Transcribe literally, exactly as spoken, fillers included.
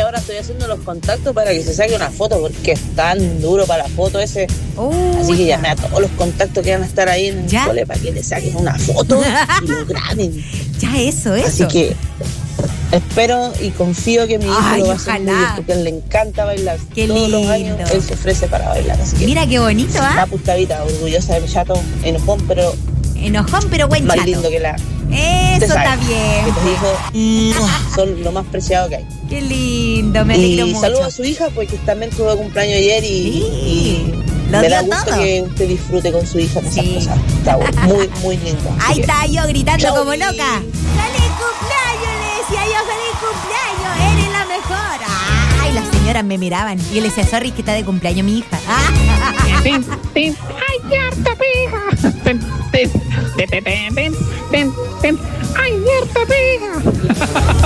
ahora estoy haciendo los contactos para que se saque una foto, porque es tan duro para la foto ese. Uh, Así que llamé a todos los contactos que van a estar ahí en el ¿Ya? cole para que le saquen una foto y lo graben. Ya, eso, eso. Así que espero y confío que mi hijo Ay, lo va a hacer muy ojalá. bien, porque a él le encanta bailar. Qué Todos los lindo. años él se ofrece para bailar. Así que Mira qué bonito, una ¿ah? pustavita, orgullosa de mi chato, enojón, pero Enojón, pero buen más chato. lindo que la... Eso Usted está sabe bien. que tus hijos son lo más preciado que hay. Qué lindo, me alegro Y mucho. saludo a su hija, porque también tuvo cumpleaños ayer y, Sí, y lo me da dio gusto todo. que usted disfrute con su hija en esas Sí. cosas. Está muy, muy lindo. Así Ahí que, está yo gritando chau. como loca. ¡Feliz cumpleaños! Le decía yo, ¡feliz cumpleaños! ¡Eres la mejor! ¡Ay! Las señoras me miraban. Y yo le decía, sorry, que está de cumpleaños mi hija. ¡Ah! Tin, tin, ¡ay, harta pega! Tin, tin, tin, tin, tin, tin, tin, ¡ay, harta pega!